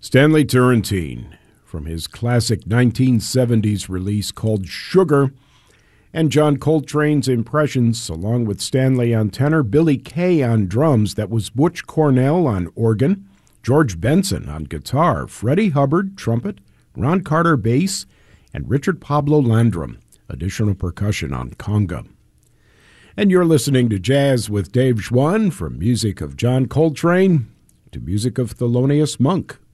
Stanley Turrentine, from his classic 1970s release called Sugar, and John Coltrane's impressions, along with Stanley on tenor, Billy Kay on drums, that was Butch Cornell on organ, George Benson on guitar, Freddie Hubbard, trumpet, Ron Carter, bass, and Richard Pablo Landrum, additional percussion on conga. And you're listening to Jazz with Dave Schwann, from music of John Coltrane to music of Thelonious Monk.